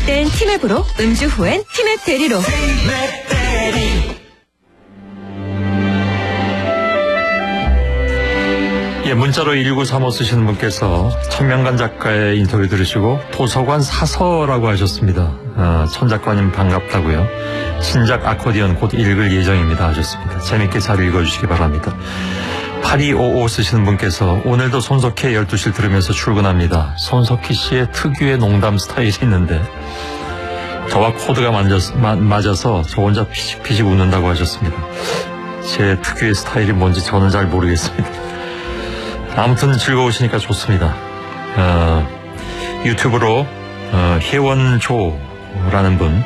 땐 티맵으로, 음주 후엔 티맵 대리로. 예, 문자로 1935 쓰시는 분께서 천명관 작가의 인터뷰 들으시고 도서관 사서라고 하셨습니다. 천 작가님 반갑다고요. 신작 아코디언 곧 읽을 예정입니다 하셨습니다. 재밌게 잘 읽어주시기 바랍니다. 8255 쓰시는 분께서 오늘도 손석희의 12시를 들으면서 출근합니다. 손석희 씨의 특유의 농담 스타일이 있는데 저와 코드가 맞아서 저 혼자 피식피식 웃는다고 하셨습니다. 제 특유의 스타일이 뭔지 저는 잘 모르겠습니다. 아무튼 즐거우시니까 좋습니다. 유튜브로 혜원조라는 분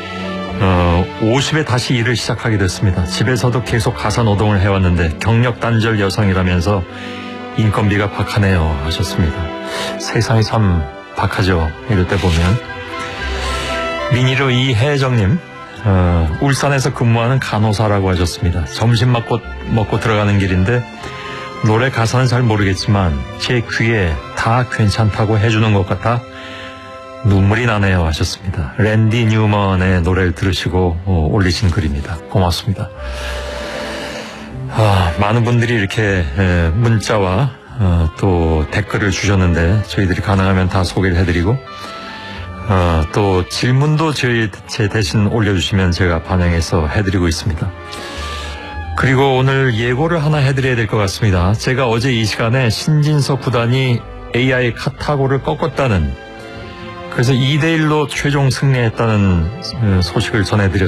50에 다시 일을 시작하게 됐습니다. 집에서도 계속 가사노동을 해왔는데 경력 단절 여성이라면서 인건비가 박하네요 하셨습니다. 세상이 참 박하죠. 이럴 때 보면. 미니로 이혜정님 울산에서 근무하는 간호사라고 하셨습니다. 점심 먹고 들어가는 길인데 노래 가사는 잘 모르겠지만 제 귀에 다 괜찮다고 해주는 것 같아 눈물이 나네요 하셨습니다. 랜디 뉴먼의 노래를 들으시고 올리신 글입니다. 고맙습니다. 많은 분들이 이렇게 문자와 또 댓글을 주셨는데 저희들이 가능하면 다 소개를 해드리고 또 질문도 제 대신 올려주시면 제가 반영해서 해드리고 있습니다. 그리고 오늘 예고를 하나 해드려야 될 것 같습니다. 제가 어제 이 시간에 신진서 구단이 AI 카타고를 꺾었다는, 그래서 2대1로 최종 승리했다는 소식을 전해드렸습니다.